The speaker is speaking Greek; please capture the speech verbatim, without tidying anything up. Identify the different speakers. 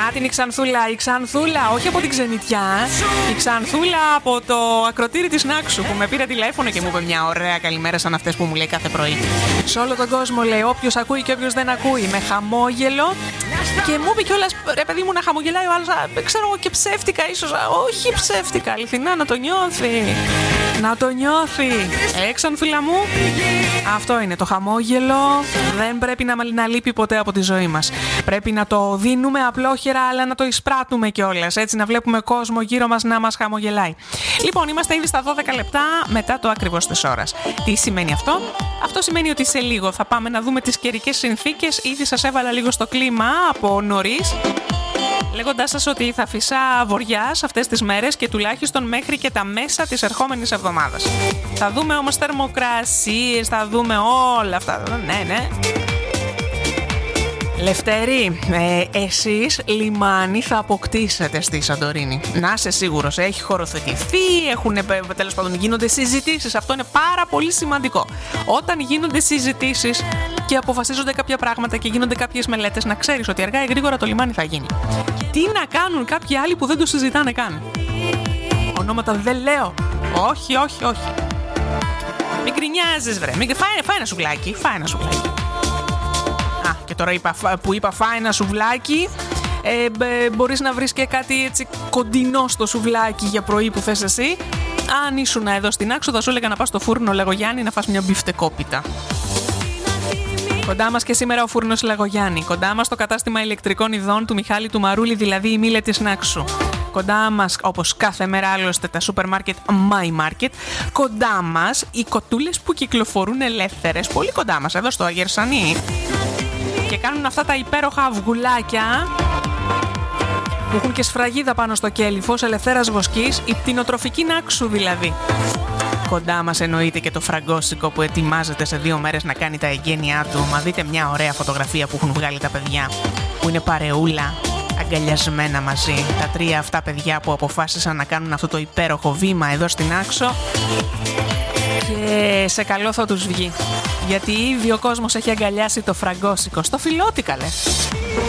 Speaker 1: Να την η Ξανθούλα, η Ξανθούλα, όχι από την ξενιτιά. Η Ξανθούλα από το ακροτήρι της Νάξου που με πήρε τηλέφωνο και μου είπε μια ωραία καλημέρα σαν αυτές που μου λέει κάθε πρωί. Σε όλο τον κόσμο λέει, όποιος ακούει και όποιος δεν ακούει, με χαμόγελο. Και μου είπε κιόλας, ρε παιδί μου, να χαμογελάει ο άλλος, ξέρω εγώ και ψεύτικα ίσως. Όχι ψεύτικα, αληθινά, να το νιώθει. Να το νιώθει. Ε, Ξανθούλα μου, αυτό είναι το χαμόγελο. Δεν πρέπει να, να λείπει ποτέ από τη ζωή μας. Πρέπει να το δίνουμε απλόχερα, αλλά να το εισπράττουμε κιόλας. Έτσι, να βλέπουμε κόσμο γύρω μας να μας χαμογελάει. Λοιπόν, είμαστε ήδη στα δώδεκα λεπτά μετά το ακριβώς της ώρας. Τι σημαίνει αυτό? Αυτό σημαίνει ότι σε λίγο θα πάμε να δούμε τις καιρικές συνθήκες. Ήδη σας έβαλα λίγο στο κλίμα από νωρίς, λέγοντάς σας ότι θα φυσά βοριάς αυτές τις μέρες και τουλάχιστον μέχρι και τα μέσα της ερχόμενης εβδομάδας. Θα δούμε όμως θερμοκρασίες, θα δούμε όλα αυτά. Ναι, ναι. Λευτέρη, ε, εσείς λιμάνι θα αποκτήσετε στη Σαντορίνη. Να είσαι σίγουρος, έχει χωροθετηθεί, έχουν, τέλος πάντων γίνονται συζητήσεις. Αυτό είναι πάρα πολύ σημαντικό. Όταν γίνονται συζητήσεις και αποφασίζονται κάποια πράγματα και γίνονται κάποιες μελέτες, να ξέρεις ότι αργά ή γρήγορα το λιμάνι θα γίνει. Τι να κάνουν κάποιοι άλλοι που δεν το συζητάνε καν? Ονόματα δεν λέω. Όχι, όχι, όχι. Μην γκρινιάζεις βρε. Μην... Φάει, φάει ένα σουβλάκι, φάει ένα σουβλάκι. Α, και τώρα είπα, που είπα φάει ένα σουβλάκι, ε, ε, μπορείς να βρεις και κάτι έτσι κοντινό στο σουβλάκι για πρωί που θες εσύ. Αν ήσουν εδώ στην Άξο θα σου έλεγα να πας στο φούρνο Λαγογιάννη να φας μια μπιφτεκόπιτα. Κοντά μας και σήμερα ο φούρνος Λαγογιάννη. Κοντά μας το κατάστημα ηλεκτρικών ειδών του Μιχάλη του Μαρούλη, δηλαδή η Μήλε της Νάξου. Κοντά μας, όπως κάθε μέρα άλλωστε, τα σούπερ μάρκετ My Market. Κοντά μας οι κοτούλες που κυκλοφορούν ελεύθερες, πολύ κοντά μας, εδώ στο Αγερσανή. Και κάνουν αυτά τα υπέροχα αυγουλάκια που έχουν και σφραγίδα πάνω στο κέλι, φως ελευθέρας βοσκής, η πτηνοτροφική Νάξου δηλαδή. Κοντά μας εννοείται και το φραγκόσικο που ετοιμάζεται σε δύο μέρες να κάνει τα εγγένειά του. Μα δείτε μια ωραία φωτογραφία που έχουν βγάλει τα παιδιά, που είναι παρεούλα, αγκαλιασμένα μαζί. Τα τρία αυτά παιδιά που αποφάσισαν να κάνουν αυτό το υπέροχο βήμα εδώ στην Άξο. Και σε καλό θα τους βγει. Γιατί ήδη ο κόσμος έχει αγκαλιάσει το φραγκόσικο. Στο Φιλότη καλέ.